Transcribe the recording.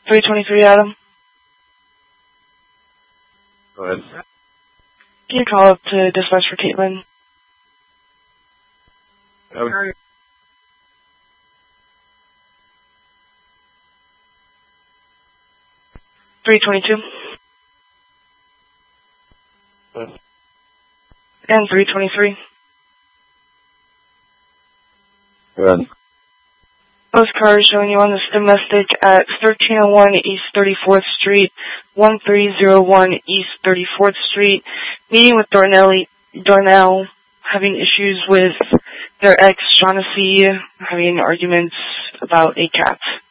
323 Adam. Go ahead. Can you call up to dispatch for Caitlin? Okay. 322. And 323. Go ahead. Those cars showing you on this domestic at 1301 East 34th Street, 1301 East 34th Street, meeting with Darnell, having issues with their ex, Shaughnessy, having arguments about a cat.